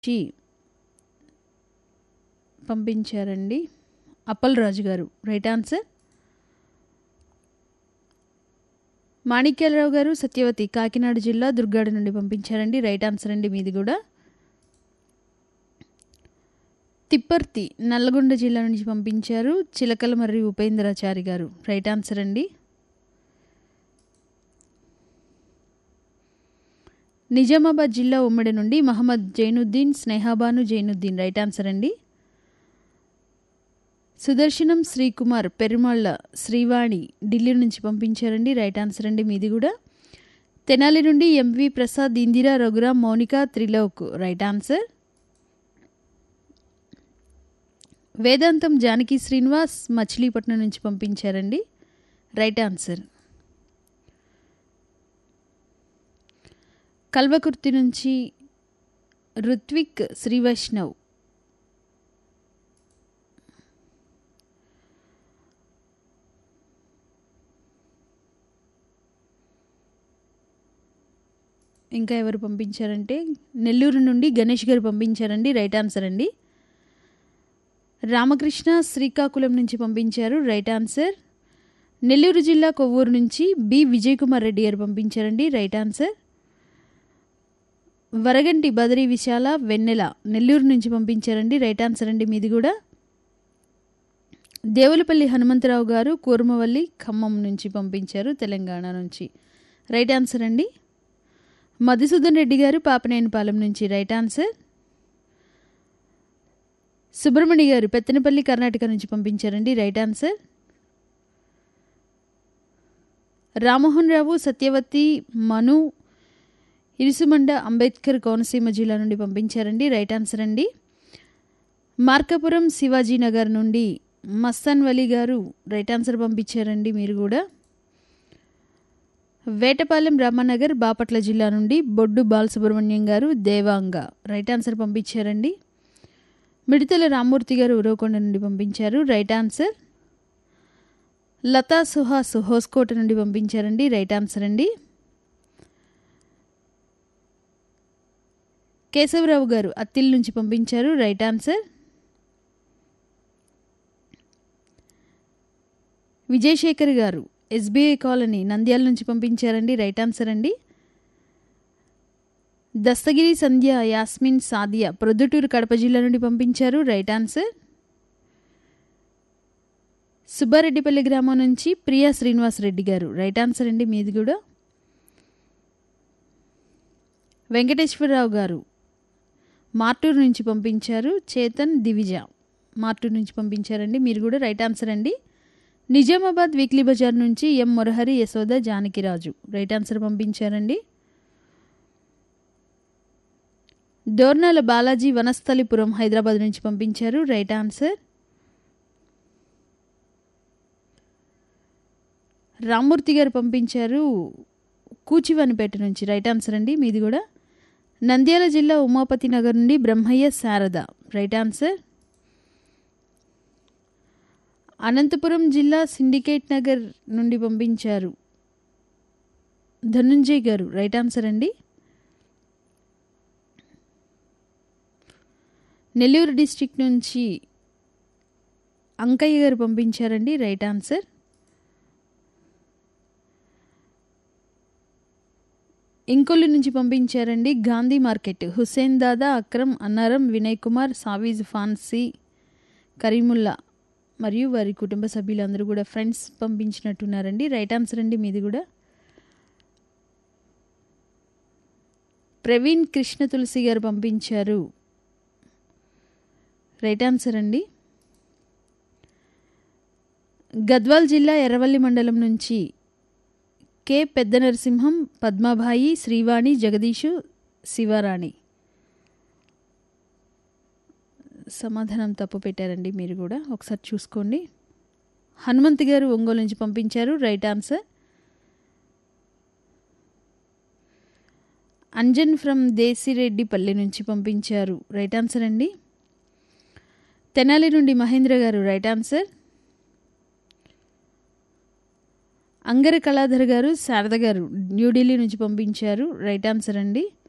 నుంచి పంపించారండి. అప్పలరాజు గారు రైట్ ఆన్సర్. మాణిక్యాలరావు గారు సత్యవతి కాకినాడ జిల్లా దుర్గాడ నుండి పంపించారండి. రైట్ ఆన్సర్ అండి మీది కూడా. తిప్పర్తి నల్లగొండ జిల్లా నుంచి పంపించారు చిలకల మర్రి ఉపేంద్రాచారి గారు. రైట్ ఆన్సర్ అండి. నిజామాబాద్ జిల్లా ఉమ్మడి నుండి మహమ్మద్ జైనుద్దీన్ స్నేహాబాను జైనుద్దీన్. రైట్ ఆన్సర్ అండి. సుదర్శనం శ్రీకుమార్ పెరుమాళ్ళ శ్రీవాణి ఢిల్లీ నుంచి పంపించారండి. రైట్ ఆన్సర్ అండి మీది కూడా. తెనాలి నుండి MV Prasad Indira Raghuram Mounika Trilok. Right answer. వేదాంతం జానకి శ్రీనివాస్ మచిలీపట్నం నుంచి పంపించారండి. Right answer. కల్వకుర్తి నుంచి రుత్విక్ శ్రీవైష్ణవ్. ఇంకా ఎవరు పంపించారంటే నెల్లూరు నుండి గణేష్ గారు పంపించారండి. రైట్ ఆన్సర్ అండి. రామకృష్ణ శ్రీకాకుళం నుంచి పంపించారు. Right answer. నెల్లూరు జిల్లా కొవ్వూరు నుంచి బి విజయ్ కుమార్ రెడ్డి గారు పంపించారండి. Right answer. వరగంటి బదరి విశాల వెన్నెల నెల్లూరు నుంచి పంపించారండి. రైట్ ఆన్సర్ అండి మీది కూడా. దేవులపల్లి హనుమంతరావు గారు కూర్మవల్లి ఖమ్మం నుంచి పంపించారు తెలంగాణ నుంచి. రైట్ ఆన్సర్ అండి. మధుసూదన్ రెడ్డి గారు పాపనేనిపాలెం నుంచి. Right answer. సుబ్రహ్మణ్య గారు పెత్తనపల్లి కర్ణాటక నుంచి పంపించారండి. Right answer. రామ్మోహన్ రావు సత్యవతి మను ఇరుసుమండ అంబేద్కర్ కోనసీమ జిల్లా నుండి పంపించారండి. రైట్ ఆన్సర్ అండి. మార్కాపురం శివాజీనగర్ నుండి మస్తాన్ వలీ గారు రైట్ ఆన్సర్ పంపించారండి మీరు కూడా. వేటపాలెం రామనగర్ బాపట్ల జిల్లా నుండి బొడ్డు బాలసుబ్రహ్మణ్యం గారు దేవాంగ రైట్ ఆన్సర్ పంపించారండి. మిడతల రామ్మూర్తి గారు ఉరవకొండ నుండి పంపించారు. Right answer. లతా సుహాస్ హోస్కోట నుండి పంపించారండి. రైట్ ఆన్సర్ అండి. కేశవరావు గారు అత్తిల్ నుంచి పంపించారు. Right answer. విజయశేఖర్ గారు ఎస్బీఐ కాలనీ నంద్యాల నుంచి పంపించారండి. రైట్ ఆన్సర్ అండి. దస్తగిరి సంధ్య యాస్మిన్ సాదియా ప్రొద్దుటూరు కడప జిల్లా నుండి పంపించారు. Right answer. సుబ్బారెడ్డిపల్లి గ్రామం నుంచి ప్రియా శ్రీనివాస్ రెడ్డి గారు. రైట్ ఆన్సర్ అండి మీది కూడా. వెంకటేశ్వరరావు గారు మార్టూరు నుంచి పంపించారు. చేతన్ దివిజ మార్టూరు నుంచి పంపించారండి మీరు కూడా. రైట్ ఆన్సర్ అండి. నిజామాబాద్ వీక్లీ బజార్ నుంచి ఎం మురహరి యశోద జానకిరాజు. రైట్ ఆన్సర్ పంపించారండి. దోర్నాల బాలాజీ వనస్థలిపురం హైదరాబాద్ నుంచి పంపించారు. Right answer. రామ్మూర్తి గారు పంపించారు కూచివనిపేట నుంచి. రైట్ ఆన్సర్ అండి మీది కూడా. నంద్యాల జిల్లా ఉమాపతి నగర్ నుండి బ్రహ్మయ్య శారద. Right answer. అనంతపురం జిల్లా సిండికేట్ నగర్ నుండి పంపించారు ధనుంజయ్ గారు. రైట్ ఆన్సర్ అండి. నెల్లూరు డిస్ట్రిక్ట్ నుంచి అంకయ్య గారు పంపించారండి. Right answer. ఇంకొల్లు నుంచి పంపించారండి గాంధీ మార్కెట్ హుస్సేన్ దాదా అక్రమ్ అన్నారం వినయ్ కుమార్ సావీజ్ ఫాన్సీ కరీముల్లా మరియు వారి కుటుంబ సభ్యులందరూ కూడా ఫ్రెండ్స్ పంపించినట్టున్నారండి. రైట్ ఆన్సర్ అండి మీది కూడా. ప్రవీణ్ కృష్ణ తులసి గారు పంపించారు. రైట్ ఆన్సర్ అండి. గద్వాల్ జిల్లా ఎర్రవల్లి మండలం నుంచి కె పెద్ద నరసింహం పద్మాబాయి శ్రీవాణి జగదీషు శివరాణి. సమాధానం తప్పు పెట్టారండి మీరు కూడా, ఒకసారి చూసుకోండి. హనుమంత్ గారు ఒంగోలు నుంచి పంపించారు. Right answer. Anjan from Desireddipalli నుంచి పంపించారు. రైట్ ఆన్సర్ అండి. తెనాలి నుండి మహేంద్ర గారు. Right answer. అంగర కళాధర్ గారు శారద గారు న్యూఢిల్లీ నుంచి పంపించారు. రైట్ ఆన్సర్ అండి.